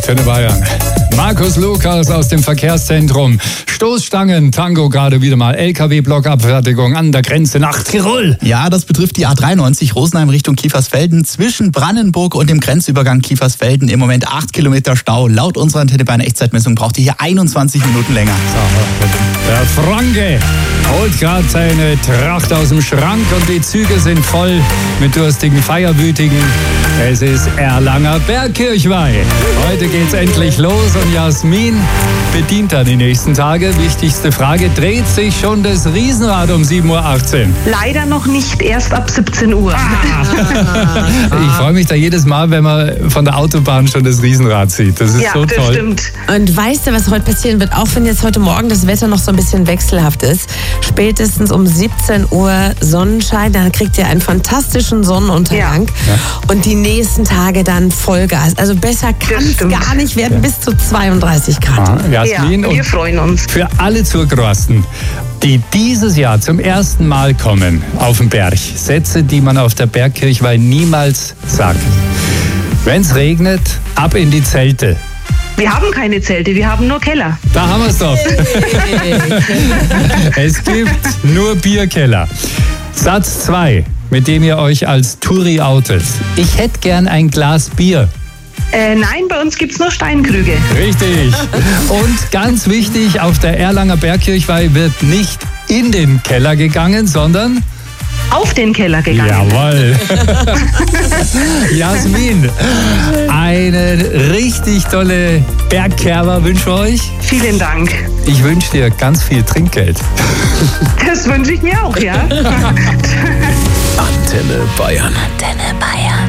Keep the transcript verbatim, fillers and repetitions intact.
Antenne Bayern. Markus Lukas aus dem Verkehrszentrum. Stoßstangen, Tango gerade wieder mal. L K W-Blockabfertigung an der Grenze nach Tirol. Ja, das betrifft die A dreiundneunzig Rosenheim Richtung Kiefersfelden. Zwischen Brandenburg und dem Grenzübergang Kiefersfelden im Moment acht Kilometer Stau. Laut unserer Antenne Bayern Echtzeitmessung braucht ihr hier einundzwanzig Minuten länger. Der Franke holt gerade seine Tracht aus dem Schrank und die Züge sind voll mit durstigen Feierwütigen. Es ist Erlanger Bergkirchweih. Heute geht's endlich los und Jasmin bedient dann die nächsten Tage. Wichtigste Frage, dreht sich schon das Riesenrad um sieben Uhr achtzehn? Leider noch nicht, erst ab siebzehn Uhr. Ah. Ich freue mich da jedes Mal, wenn man von der Autobahn schon das Riesenrad sieht. Das ist ja, so das toll. Stimmt. Und weißt du, was heute passieren wird? Auch wenn jetzt heute Morgen das Wetter noch so ein bisschen wechselhaft ist. Spätestens um siebzehn Uhr Sonnenschein, dann kriegt ihr einen fantastischen Sonnenuntergang. Ja. Und die nächsten Tage dann Vollgas. Also besser kann es gar nicht werden, ja. Bis zu zweiunddreißig Grad. Ah, Jasmin, ja, wir freuen uns. Für alle Zurgrosten, die dieses Jahr zum ersten Mal kommen auf den Berg, Sätze, die man auf der Bergkirchweih niemals sagt. Wenn es regnet, ab in die Zelte. Wir haben keine Zelte, wir haben nur Keller. Da haben wir es doch. Es gibt nur Bierkeller. Satz zwei, mit dem ihr euch als Touri outet. Ich hätte gern ein Glas Bier. Äh, nein, bei uns gibt es nur Steinkrüge. Richtig. Und ganz wichtig, auf der Erlanger Bergkirchweih wird nicht in den Keller gegangen, sondern auf den Keller gegangen. Jawohl. Jasmin, eine richtig tolle Bergkerber wünschen wir euch. Vielen Dank. Ich wünsche dir ganz viel Trinkgeld. Das wünsche ich mir auch, ja. Antenne Bayern. Antenne Bayern.